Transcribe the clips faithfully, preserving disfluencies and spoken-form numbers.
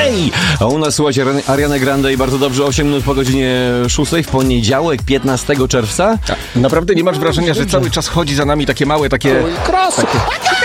Hej! A u nas słuchajcie Ariana Grande i bardzo dobrze, osiem minut po godzinie szóstej w poniedziałek, piętnastego czerwca. A, naprawdę nie masz wrażenia, że cały czas chodzi za nami takie małe, takie... Kras! takie...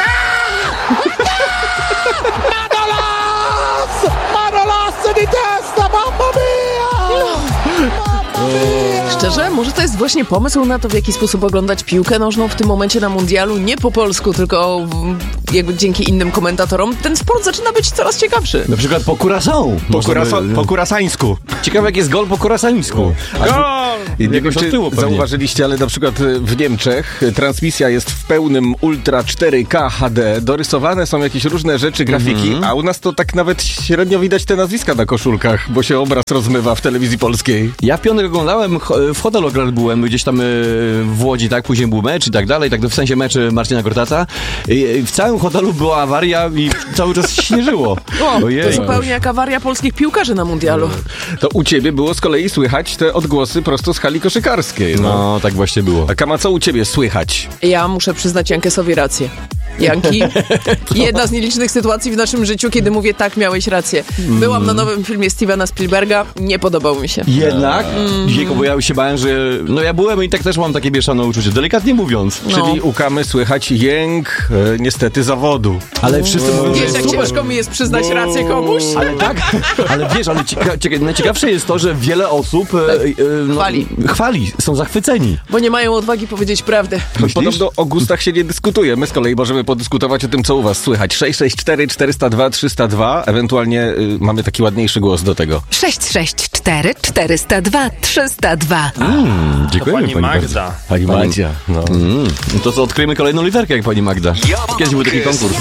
Manolas! Manolas di testa, mamma mia! Mamma mia! Szczerze, może to jest właśnie pomysł na to, w jaki sposób oglądać piłkę nożną w tym momencie na mundialu, nie po polsku, tylko jakby dzięki innym komentatorom. Ten sport zaczyna być coraz ciekawszy. Na przykład po Curaçao. Po, kurasa, po kurasańsku. Ciekawe, jak jest gol po kurasańsku. Gol! Nie wiem, Jakoś od czy tyłu pewnie. zauważyliście, ale na przykład w Niemczech transmisja jest w pełnym Ultra cztery K H D. Dorysowane są jakieś różne rzeczy, grafiki, Mhm. a u nas to tak nawet średnio widać te nazwiska na koszulkach, bo się obraz rozmywa w telewizji polskiej. Ja w piątek oglądałem, w hotelu akurat byłem, gdzieś tam w Łodzi, tak, później był mecz i tak dalej, tak w sensie mecz Marcina Gortata. I w całym hotelu była awaria i cały czas śnieżyło. O, Ojej. to zupełnie jak awaria polskich piłkarzy na mundialu. To u ciebie było z kolei słychać te odgłosy prosto z hali koszykarskiej. No. No, tak właśnie było. A Kama, co u ciebie słychać? Ja muszę przyznać Jankesowi rację. Janki, jedna z nielicznych sytuacji w naszym życiu, kiedy mówię tak, miałeś rację. Byłam na nowym filmie Stevena Spielberga, nie podobał mi się. Jednak, dzisiaj, bo ja się bałem, że... No ja byłem i tak też mam takie mieszane uczucie, delikatnie mówiąc. No. Czyli u Kamy słychać jęk, e, niestety, zawodu. Ale wszyscy mówią, że Wiesz, jak jest super. ciężko mi jest przyznać rację komuś? Ale tak, ale wiesz, ale cieka- cieka- najciekawsze jest to, że wiele osób e, e, no, Chwali. chwali, są zachwyceni. Bo nie mają odwagi powiedzieć prawdy. Myślisz? Podobno o gustach się nie dyskutuje. My z kolei możemy podyskutować o tym, co u was słychać. sześć sześć cztery czterysta dwa trzysta dwa. Ewentualnie y, mamy taki ładniejszy głos do tego. sześć sześć cztery czterysta dwa trzysta dwa. Mm, dziękujemy Pani Magda. Pani Madzia. No. Mm, to co, odkryjemy kolejną literkę jak pani Magda. Kiedyś był taki konkurs.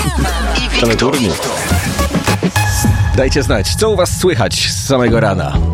Ale turniej. Dajcie znać, co u was słychać z samego rana.